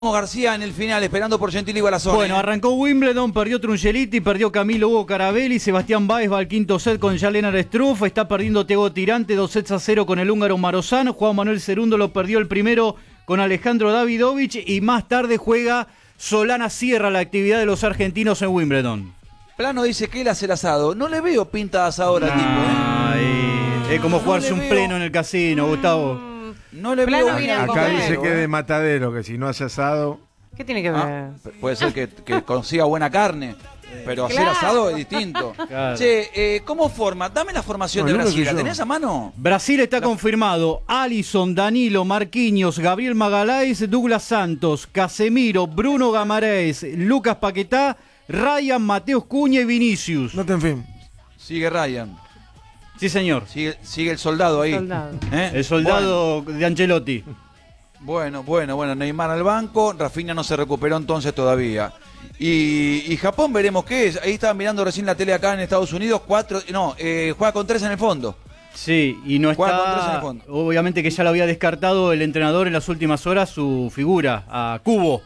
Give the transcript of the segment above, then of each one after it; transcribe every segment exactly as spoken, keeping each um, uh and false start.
García en el final, esperando por Gentili y Barazone. Bueno, arrancó Wimbledon, perdió Trungelliti, perdió Camilo Hugo Carabelli, Sebastián Báez va al quinto set con Jan-Lennard Struff, está perdiendo Thiago Tirante, dos sets a cero con el húngaro Marozán, Juan Manuel Cerundo lo perdió el primero con Alejandro Davidovich y más tarde juega Solana Sierra, la actividad de los argentinos en Wimbledon. Plano dice que él hace el asado, no le veo pinta de asador al tipo, ¿eh? Ay, es como No jugarse le un veo. pleno en el casino, Gustavo. No le Plano veo. viene a Acá comer. dice que es de matadero, que si no hace asado. ¿Qué tiene que ver? Ah, puede ser que, que consiga buena carne, pero hacer Claro. asado es distinto. Claro. Che, eh, ¿cómo forma? Dame la formación No, de el uno Brasil, soy ¿la yo. tenés a mano? Brasil está confirmado. Alisson, Danilo, Marquinhos, Gabriel Magalhães, Douglas Santos, Casemiro, Bruno Guimarães, Lucas Paquetá, Ryan, Mateus Cunha y Vinicius. No te en fin. Sigue Ryan, Sí, señor. sigue, sigue el soldado ahí. Soldado. ¿Eh? El soldado de Ancelotti. Bueno, bueno, bueno, Neymar al banco, Rafinha no se recuperó entonces todavía. Y, y Japón veremos qué es. Ahí estaban mirando recién la tele acá en Estados Unidos, cuatro, no, eh, juega con tres en el fondo. Sí, y no Juega con tres en el está. fondo. Obviamente que ya lo había descartado el entrenador en las últimas horas, su figura, a Cubo.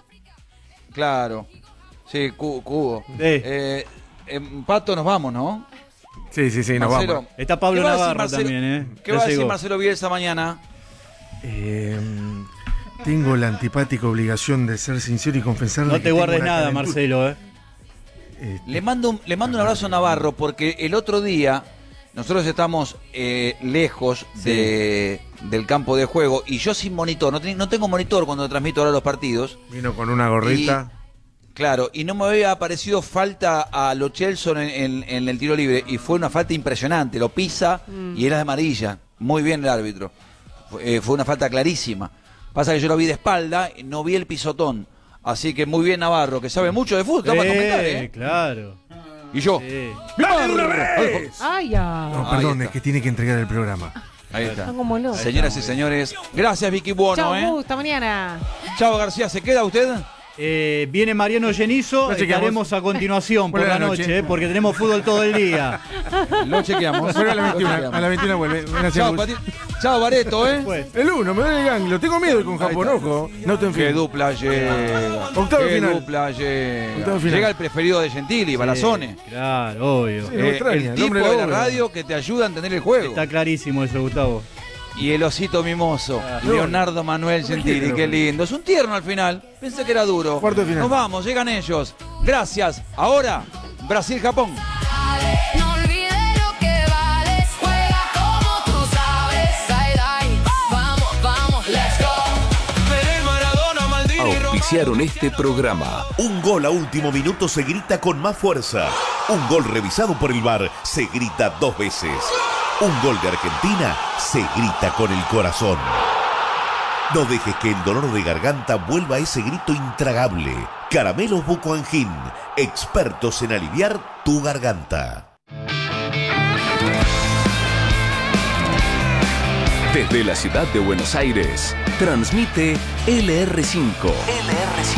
Claro, sí, Cu- Cubo. Sí. Eh, en Pato, nos vamos, ¿no? Sí, sí, sí, nos Marcelo. vamos. Está Pablo ¿Qué va a decir Navarro Marcelo? también, ¿eh? ¿Qué Ya va a decir llegó. Marcelo Bielsa mañana? Eh, tengo la antipática obligación de ser sincero y confesarle No que te tengo guardes una nada, calentura. Marcelo, ¿eh? Eh, Le mando, un- le mando un abrazo a Navarro porque el otro día nosotros estamos eh, lejos de, del campo de juego y yo sin monitor, no, ten- no tengo monitor cuando transmito ahora los partidos. Vino con una gorrita. Claro, y no me había parecido falta a Lo Celso en, en- en el tiro libre y fue una falta impresionante, lo pisa y era de amarilla, muy bien el árbitro, fue, eh, fue una falta clarísima. Pasa que yo lo vi de espalda, no vi el pisotón, así que muy bien Navarro, que sabe mucho de fútbol, está para comentar, Eh, ¿eh? claro. Y yo, Sí. ¡Dale de una vez! Ay, ya. No, Ahí perdón, está. es que tiene que entregar el programa. ahí está. Están como locos. Señoras y señores, gracias Vicky Buono, Chao, ¿eh? Gus, hasta mañana. Chao García, ¿se queda usted? Eh, viene Mariano Genizo, Lo chequeamos. estaremos a continuación por Buenas la noches. noche, eh, porque tenemos fútbol todo el día. Lo chequeamos. Vuelve a la Lo veintiuna, chequeamos. a la veintiuna vuelve. Gracias, Chao, Gus. Pati- Chao Bareto, ¿eh? Pues, El uno, me duele el ganglio. Tengo miedo con Japón, Ahí ojo. No te en Qué fin. dupla llega. Octavo Qué final. dupla llega. Octavo final. Llega el preferido de Gentili, Barazone. claro, obvio. Sí. No extraña, el el tipo hombre de de la obra. radio que te ayuda a entender el juego. Está clarísimo eso, Gustavo. Y el osito mimoso, Claro. Leonardo Manuel Gentili, qué lindo. Es un tierno al final. Pensé que era duro. Cuarto de final. Nos vamos, llegan ellos. Gracias. Ahora, Brasil-Japón. No olvides lo que vales, juega como tú sabes. Dai, dai, vamos, vamos, let's go. Auspiciaron este programa. Un gol a último minuto se grita con más fuerza. Un gol revisado por el V A R se grita dos veces. Un gol de Argentina se grita con el corazón. No dejes que el dolor de garganta vuelva a ese grito intragable. Caramelos Bucoangin, expertos en aliviar tu garganta. Desde la ciudad de Buenos Aires, transmite L R cinco.